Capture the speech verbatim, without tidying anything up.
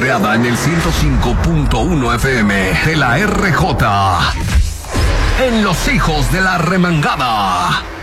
creada en el ciento cinco punto uno F M de la R J. En Los Hijos de la Remangada.